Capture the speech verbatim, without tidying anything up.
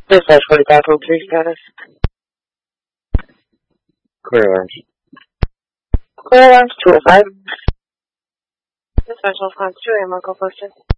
Dispatch forty-five oh three status. Clear alarms. Clear alarms two oh five. Dispatch response two, A M Marco posted.